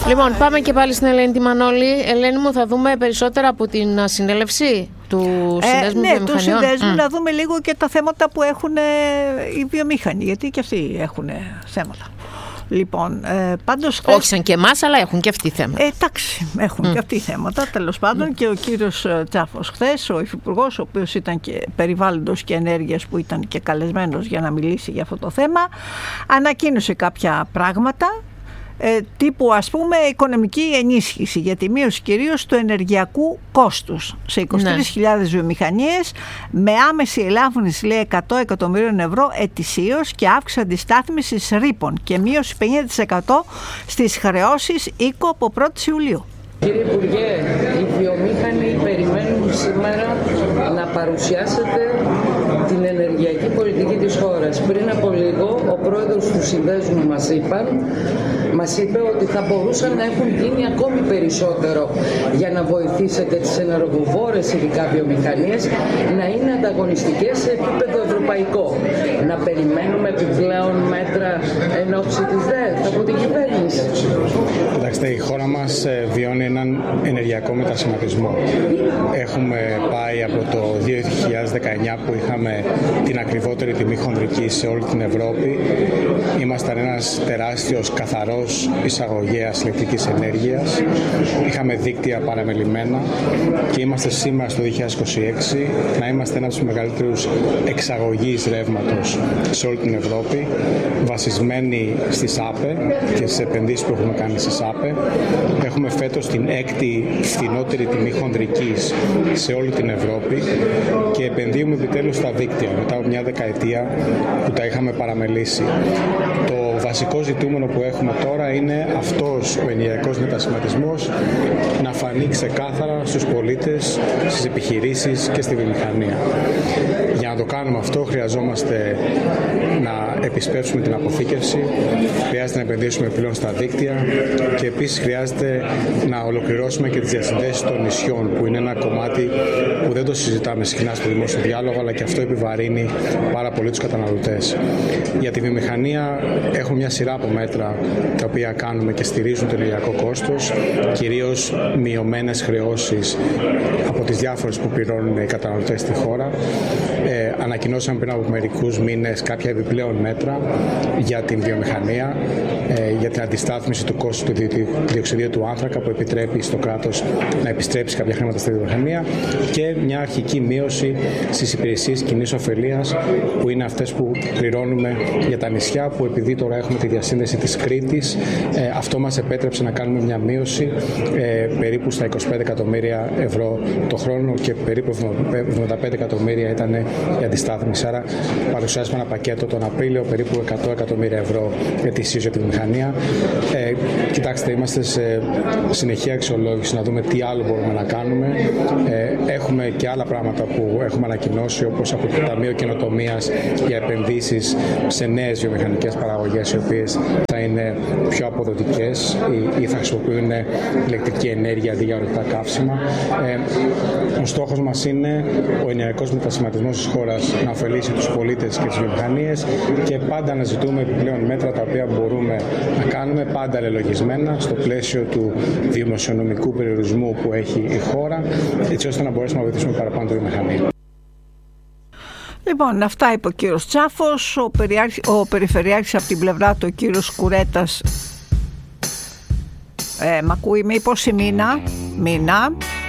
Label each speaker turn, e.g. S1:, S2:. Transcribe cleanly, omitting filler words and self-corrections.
S1: Λοιπόν, πάμε και πάλι στην Ελένη τη Μανώλη. Ελένη μου, θα δούμε περισσότερα από την συνέλευση του Συνδέσμου Βιομηχανιών.
S2: Ναι, του Συνδέσμου, να δούμε λίγο και τα θέματα που έχουν οι βιομήχανοι, γιατί και αυτοί έχουν θέματα. Λοιπόν, πάντως
S1: όχι σαν και εμάς, αλλά έχουν και αυτοί θέματα.
S2: Εντάξει, έχουν και αυτοί θέματα, τέλος πάντων. Και ο κύριος Τσάφος χθες, ο υφυπουργός, ο οποίος ήταν και περιβάλλοντος και ενέργειας, που ήταν και καλεσμένος για να μιλήσει για αυτό το θέμα, ανακοίνωσε κάποια πράγματα, τύπου ας πούμε οικονομική ενίσχυση για τη μείωση κυρίως του ενεργειακού κόστους σε 23.000 βιομηχανίες, με άμεση ελάφρυνση, λέει, 100 εκατομμυρίων ευρώ ετησίως και αύξηση αντιστάθμισης ρήπων και μείωση 50% στις χρεώσεις οίκο από 1η Ιουλίου.
S3: Κύριε Υπουργέ, οι βιομήχανοι περιμένουν σήμερα να παρουσιάσετε την ενεργειακή πολιτική της χώρας. Πριν από λίγο, ο πρόεδρος του Συνδέσμου μας είπε ότι θα μπορούσαν να έχουν γίνει ακόμη περισσότερο για να βοηθήσετε τις ενεργοβόρες ειδικά βιομηχανίες να είναι ανταγωνιστικές σε επίπεδο ευρωπαϊκό. Να περιμένουμε επιπλέον μέτρα εν ώψη της ΔΕΘ από την κυβέρνηση.
S4: Κοιτάξτε, η χώρα μας βιώνει έναν ενεργειακό μετασχηματισμό. Έχουμε πάει από το 2019 που είχαμε την ακριβότερη τιμή χονδρική σε όλη την Ευρώπη. Ήμασταν ένας τεράστιος καθαρός εισαγωγέας ηλεκτρικής ενέργειας. Είχαμε δίκτυα παραμελημένα και είμαστε σήμερα στο 2026 να είμαστε ένας από τους μεγαλύτερους εξαγωγείς ρεύματος σε όλη την Ευρώπη, βασισμένοι στις ΑΠΕ και στις επενδύσεις που έχουμε κάνει στις ΑΠΕ. Έχουμε φέτος την έκτη φθηνότερη τιμή χονδρικής σε όλη την Ευρώπη και επενδύουμε επιτέλους στα δίκτυα μετά από μια δεκαετία που τα είχαμε παραμελήσει. Το βασικό ζητούμενο που έχουμε τώρα είναι αυτός ο ενεργειακός μετασχηματισμός να φανεί ξεκάθαρα στους πολίτες, στις επιχειρήσεις και στη βιομηχανία. Για να το κάνουμε αυτό χρειαζόμαστε να επισπεύσουμε την αποθήκευση, χρειάζεται να επενδύσουμε πλέον στα δίκτυα και επίσης χρειάζεται να ολοκληρώσουμε και τις διασυνδέσεις των νησιών, που είναι ένα κομμάτι που δεν το συζητάμε συχνά στο δημόσιο διάλογο, αλλά και αυτό επιβαρύνει πάρα πολύ τους καταναλωτές. Για τη βιομηχανία έχουμε μια σειρά από μέτρα τα οποία κάνουμε και στηρίζουν το ενεργειακό κόστος, κυρίως μειωμένες χρεώσεις από τις διάφορες που πληρώνουν οι καταναλωτές στη χώρα. Ανακοινώσαμε πριν από μερικούς μήνες κάποια επιπλέον μέτρα για την βιομηχανία, για την αντιστάθμιση του κόστου του διοξειδίου του άνθρακα, που επιτρέπει στο κράτος να επιστρέψει κάποια χρήματα στη βιομηχανία, και μια αρχική μείωση στις υπηρεσίες κοινής ωφελίας, που είναι αυτές που πληρώνουμε για τα νησιά, που επειδή τώρα έχουμε τη διασύνδεση της Κρήτης, αυτό μας επέτρεψε να κάνουμε μια μείωση περίπου στα 25 εκατομμύρια ευρώ το χρόνο και περίπου 75 εκατομμύρια ήταν η αντιστάθμιση. Άρα παρουσιάσαμε ένα πακέτο τον Απρίλιο περίπου 100 εκατομμύρια ευρώ ετησίως για τη μηχανία. Κοιτάξτε, είμαστε σε συνεχή αξιολόγηση να δούμε τι άλλο μπορούμε να κάνουμε. Έχουμε και άλλα πράγματα που έχουμε ανακοινώσει, όπως από το Ταμείο Καινοτομίας για επενδύσεις σε νέες βιομηχανικές παραγωγές, οι οποίες θα είναι πιο αποδοτικές ή θα χρησιμοποιούν ηλεκτρική ενέργεια αντί για ορυκτά καύσιμα. Ο στόχος μας είναι ο ενεργειακός μετασχηματισμός της χώρας να ωφελήσει τους πολίτες και τις βιομηχανίες, και πάντα να ζητούμε επιπλέον μέτρα τα οποία μπορούμε να κάνουμε, πάντα αλληλογισμένα στο πλαίσιο του δημοσιονομικού περιορισμού που έχει η χώρα, έτσι ώστε να μπορέσουμε να βοηθήσουμε παραπάνω τη βιομηχανία.
S2: Λοιπόν, αυτά είπε ο κύριος Τσάφος. Ο περιφερειάρχης από την πλευρά του, ο κύριος Κουρέτας, μ' ακούει, με υπόση Μίνα,